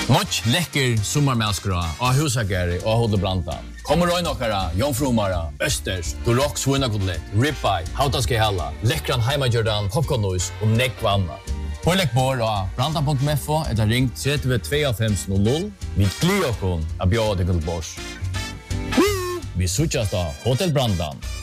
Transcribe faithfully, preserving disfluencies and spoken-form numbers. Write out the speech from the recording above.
Något läcker sommarmälskra av husagare och Hotel Branta. Kommer röjna okkara, jomfrumara, östers, durock svinnakotlett, ribeye, hautaske halla, läckran heimagjordan, popcornnois och nekvanna. Pålägg bor av branta punkt f o eller ring tre två fem noll noll. Vi glir okon av bjöd till bors. Vi sutjas då Hotel Brandan.